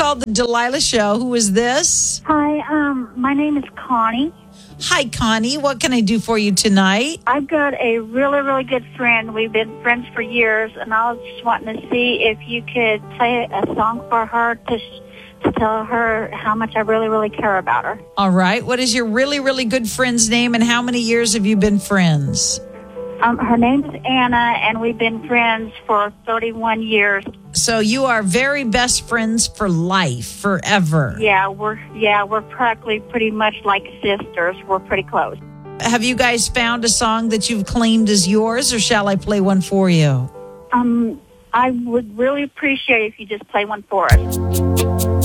called the Delilah Show. Who is this? Hi, my name is Connie. Hi, Connie. What can I do for you tonight? I've got a really, really good friend. We've been friends for years, and I was just wanting to see if you could play a song for her to tell her how much I really, really care about her. All right. What is your really, really good friend's name, and how many years have you been friends? Her name is Anna, and we've been friends for 31 years. So you are very best friends for life, forever. Yeah, we're practically pretty much like sisters. We're pretty close. Have you guys found a song that you've claimed as yours, or shall I play one for you? I would really appreciate if you just play one for us.